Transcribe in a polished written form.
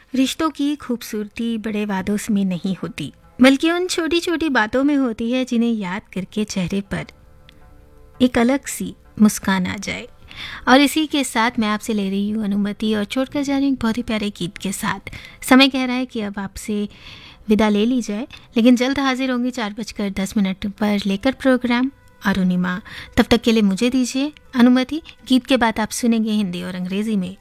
रिश्तों की खूबसूरती बड़े वादों में नहीं होती, बल्कि उन छोटी छोटी बातों में होती है जिन्हें याद करके चेहरे पर एक अलग सी मुस्कान आ जाए। और इसी के साथ मैं आपसे ले रही हूँ अनुमति और छोड़कर जा रही हूँ एक बहुत ही प्यारे गीत के साथ। समय कह रहा है कि अब आपसे विदा ले ली जाए, लेकिन जल्द हाजिर होंगी 4:10 पर लेकर प्रोग्राम अरुणिमा। तब तक के लिए मुझे दीजिए अनुमति। गीत के बाद आप सुनेंगे हिंदी और अंग्रेजी में